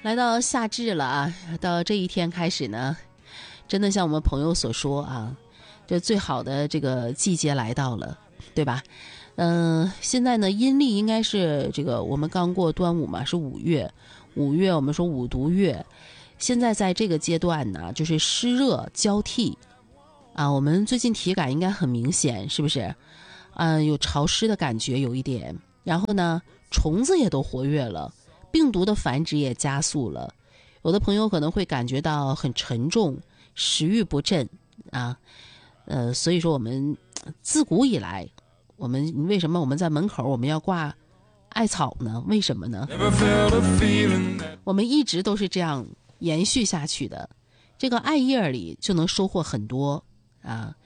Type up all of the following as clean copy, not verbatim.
来到夏至了啊，到这一天开始呢，真的像我们朋友所说啊，这最好的这个季节来到了，对吧？现在呢阴历应该是这个我们刚过端午嘛，是5月我们说五毒月，现在在这个阶段呢，就是湿热交替啊，我们最近体感应该很明显，是不是？有潮湿的感觉有一点，然后呢虫子也都活跃了，病毒的繁殖也加速了，有的朋友可能会感觉到很沉重，食欲不振啊，所以说我们自古以来，为什么我们在门口我们要挂艾草呢？为什么呢？我们一直都是这样延续下去的。这个艾叶里就能收获很多啊，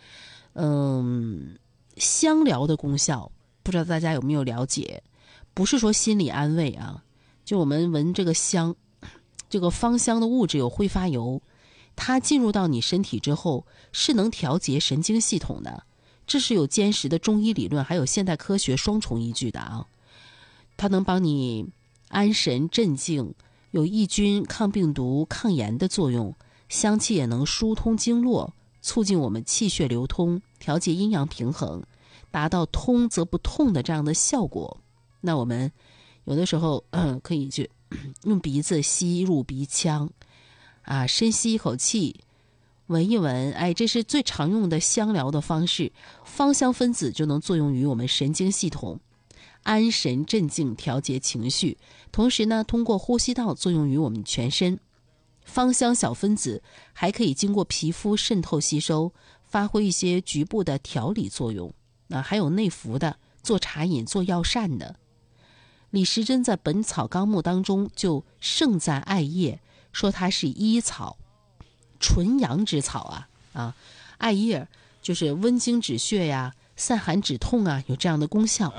香疗的功效，不知道大家有没有了解？不是说心理安慰啊，就我们闻这个香，这个芳香的物质有挥发油，它进入到你身体之后是能调节神经系统的，这是有坚实的中医理论还有现代科学双重依据的啊。它能帮你安神镇静，有抑菌、抗病毒、抗炎的作用，香气也能疏通经络，促进我们气血流通，调节阴阳平衡，达到通则不痛的这样的效果。那我们有的时候可以去用鼻子吸入鼻腔啊，深吸一口气，闻一闻，哎，这是最常用的香疗的方式。芳香分子就能作用于我们神经系统，安神镇静，调节情绪，同时呢通过呼吸道作用于我们全身。芳香小分子还可以经过皮肤渗透吸收，发挥一些局部的调理作用还有内服的，做茶饮做药膳的。李时珍在《本草纲目》当中就盛赞艾叶，说它是医草，纯阳之草啊，艾叶就是温经止血呀，散寒止痛啊，有这样的功效。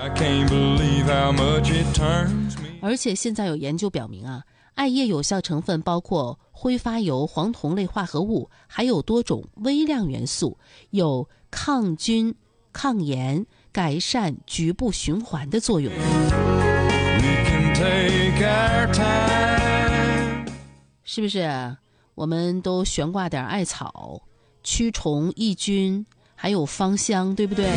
而且现在有研究表明啊，艾叶有效成分包括挥发油、黄酮类化合物，还有多种微量元素，有抗菌、抗炎、改善局部循环的作用。是不是我们都悬挂点艾草，驱虫抑菌，还有芳香，对不对？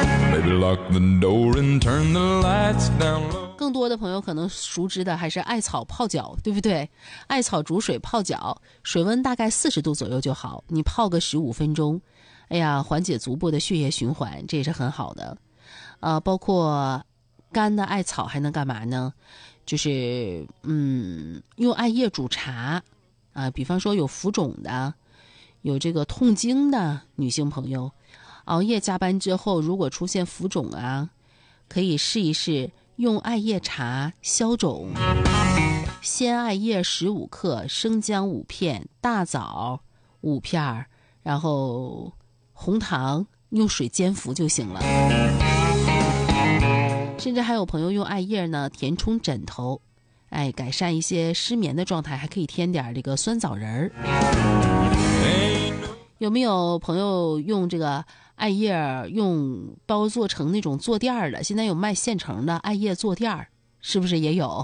更多的朋友可能熟知的还是艾草泡脚，对不对？艾草煮水泡脚，水温大概40度左右就好，你泡个15分钟，哎呀，缓解足部的血液循环，这也是很好的。包括干的艾草还能干嘛呢？就是用艾叶煮茶比方说有浮肿的，有这个痛经的女性朋友，熬夜加班之后如果出现浮肿可以试一试用艾叶茶消肿。鲜艾叶15克，生姜5片，大枣5片，然后红糖用水煎服就行了。甚至还有朋友用艾叶呢填充枕头，改善一些失眠的状态，还可以添点这个酸枣仁儿。有没有朋友用这个艾叶用包做成那种坐垫的？现在有卖现成的艾叶坐垫，是不是也有？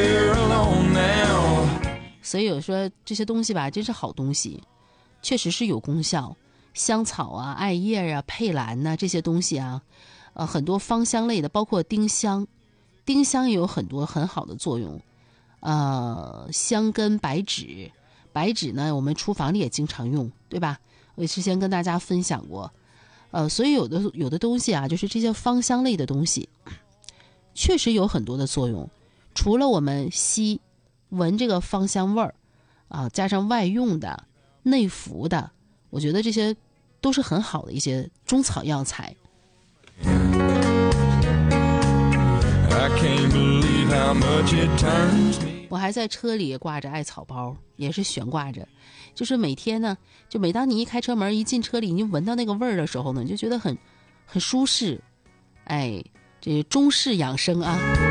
所以有说这些东西吧，真是好东西，确实是有功效。香草艾叶佩兰这些东西很多芳香类的，包括丁香，丁香也有很多很好的作用。香根、白芷，白芷呢我们厨房里也经常用，对吧？我之前跟大家分享过。所以有的东西就是这些芳香类的东西确实有很多的作用。除了我们吸闻这个芳香味儿加上外用的、内服的，我觉得这些都是很好的一些中草药材。我还在车里挂着艾草包，也是悬挂着，就是每天呢，就每当你一开车门一进车里，你闻到那个味儿的时候呢，你就觉得很舒适。这中式养生